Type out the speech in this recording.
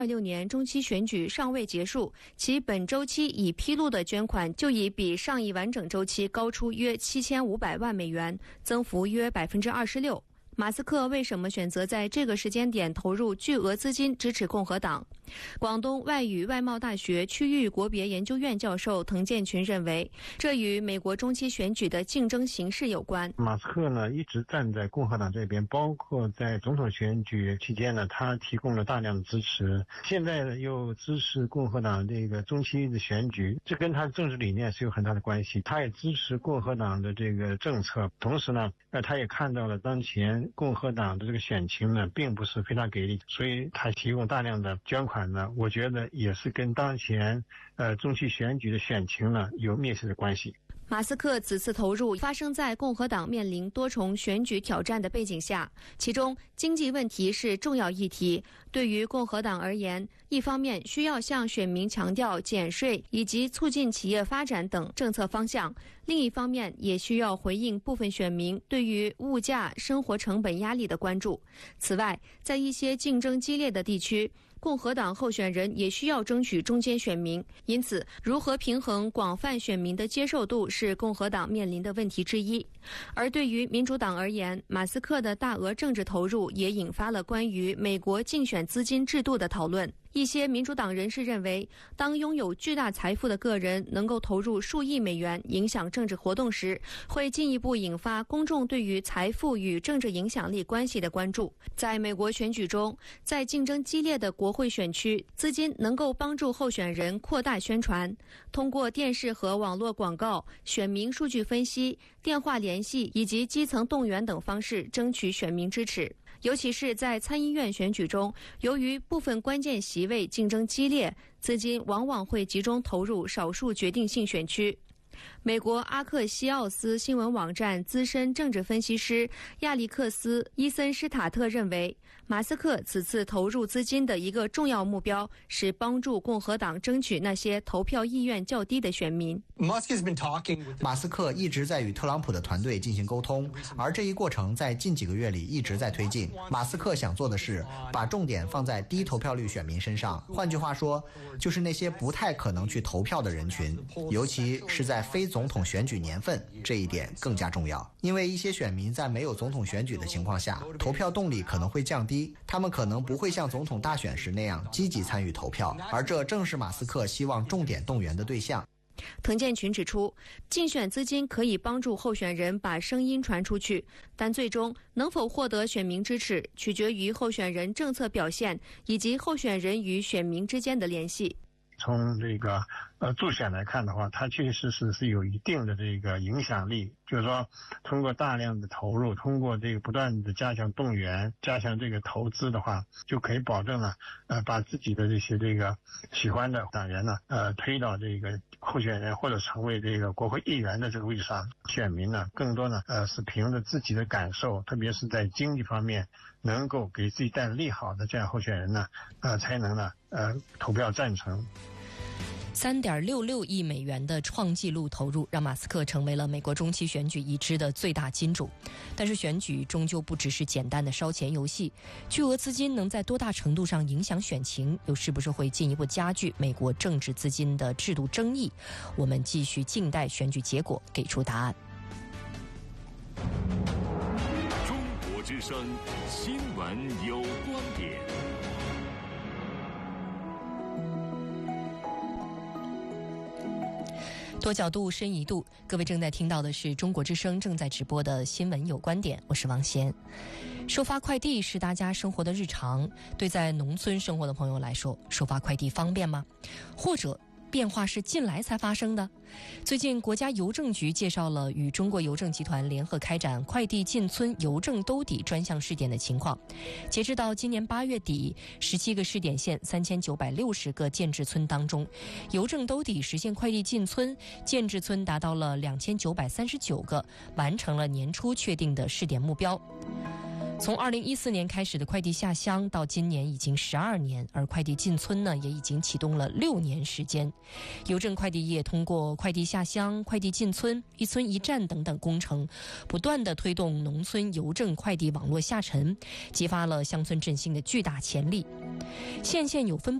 2026年中期选举尚未结束，其本周期已披露的捐款就已比上一完整周期高出约7500万美元，增幅约26%。马斯克为什么选择在这个时间点投入巨额资金支持共和党？广东外语外贸大学区域国别研究院教授滕建群认为，这与美国中期选举的竞争形势有关。 马斯克呢一直站在共和党这边，包括在总统选举期间呢，他提供了大量的支持，现在呢又支持共和党这个中期的选举，这跟他的政治理念是有很大的关系。他也支持共和党的这个政策，同时呢他也看到了当前共和党的这个选情呢并不是非常给力，所以他提供大量的捐款呢，我觉得也是跟当前中期选举的选情呢有密切的关系。 马斯克此次投入发生在共和党面临多重选举挑战的背景下，其中经济问题是重要议题。对于共和党而言，一方面需要向选民强调减税以及促进企业发展等政策方向，另一方面也需要回应部分选民对于物价、生活成本压力的关注。此外，在一些竞争激烈的地区，共和党候选人也需要争取中间选民，因此如何平衡广泛选民的接受度是共和党面临的问题之一。而对于民主党而言，马斯克的大额政治投入也引发了关于美国竞选资金制度的讨论。一些民主党人士认为，当拥有巨大财富的个人能够投入数亿美元影响政治活动时，会进一步引发公众对于财富与政治影响力关系的关注。在美国选举中，在竞争激烈的国会选区，资金能够帮助候选人扩大宣传，通过电视和网络广告、选民数据分析、电话联系以及基层动员等方式争取选民支持。尤其是在参议院选举中，由于部分关键席位竞争激烈，资金往往会集中投入少数决定性选区。美国阿克西奥斯新闻网站资深政治分析师亚历克斯·伊森施塔特认为，马斯克此次投入资金的一个重要目标是帮助共和党争取那些投票意愿较低的选民。 马斯克一直在与特朗普的团队进行沟通，而这一过程在近几个月里一直在推进。马斯克想做的是把重点放在低投票率选民身上，换句话说，就是那些不太可能去投票的人群，尤其是在非总统选举年份，这一点更加重要。因为一些选民在没有总统选举的情况下，投票动力可能会降低，他们可能不会像总统大选时那样积极参与投票，而这正是马斯克希望重点动员的对象。 滕建群指出，竞选资金可以帮助候选人把声音传出去，但最终能否获得选民支持，取决于候选人政策表现以及候选人与选民之间的联系。 从这个助选来看的话，它确实是有一定的这个影响力，就是说通过大量的投入，通过这个不断的加强动员，加强这个投资的话，就可以保证了把自己的这些这个喜欢的党员呢推到这个候选人或者成为这个国会议员的这个位置上。选民呢更多呢是凭着自己的感受，特别是在经济方面能够给自己带来利好的这样候选人呢才能呢投票赞成。 3.66亿美元的创纪录投入，让马斯克成为了美国中期选举已知的最大金主。但是选举终究不只是简单的烧钱游戏，巨额资金能在多大程度上影响选情，又是不是会进一步加剧美国政治资金的制度争议？我们继续静待选举结果给出答案。 中国之声，新闻有观点。 多角度深一度，各位正在听到的是中国之声正在直播的新闻有观点，我是王贤。收发快递是大家生活的日常，对在农村生活的朋友来说，收发快递方便吗？或者变化是近来才发生的？最近国家邮政局介绍了与中国邮政集团联合开展快递进村邮政兜底专项试点的情况。截至到今年8月底，17个试点县3960个建制村当中，邮政兜底实现快递进村建制村达到了2939个，完成了年初确定的试点目标。 从2014年开始的快递下乡到今年已经12年，而快递进村呢也已经启动了6年时间。邮政快递业通过快递下乡、快递进村、一村一站等等工程，不断地推动农村邮政快递网络下沉，激发了乡村振兴的巨大潜力。县县有分